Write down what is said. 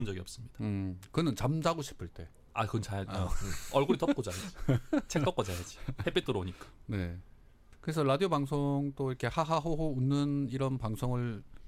적이 없습니다. 그는 잠자고 싶을 때. 아, 그건 자야지. 얼굴이 덮고 자야지. 책 덮고 자야지. 햇빛 들어오니까. 네. 그래서 라디오 방송 또 이렇게 하하호호 웃는 이런 방송을